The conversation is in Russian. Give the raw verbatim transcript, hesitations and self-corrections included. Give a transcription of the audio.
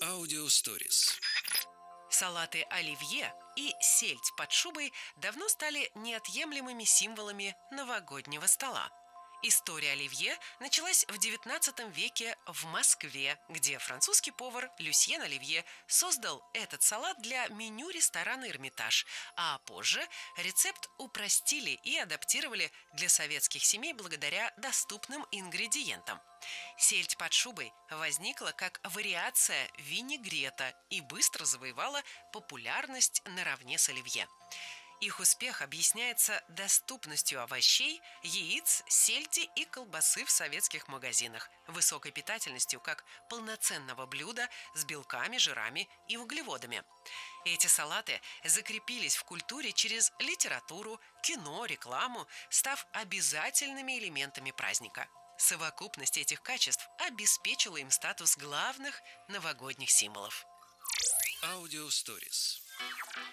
Аудиосторис. Салаты оливье и сельдь под шубой давно стали неотъемлемыми символами новогоднего стола. История оливье началась в девятнадцатом веке в Москве, где французский повар Люсьен Оливье создал этот салат для меню ресторана «Эрмитаж», а позже рецепт упростили и адаптировали для советских семей благодаря доступным ингредиентам. Сельдь под шубой возникла как вариация винегрета и быстро завоевала популярность наравне с оливье. Их успех объясняется доступностью овощей, яиц, сельди и колбасы в советских магазинах, высокой питательностью как полноценного блюда с белками, жирами и углеводами. Эти салаты закрепились в культуре через литературу, кино, рекламу, став обязательными элементами праздника. Совокупность этих качеств обеспечила им статус главных новогодних символов. Аудиосторис.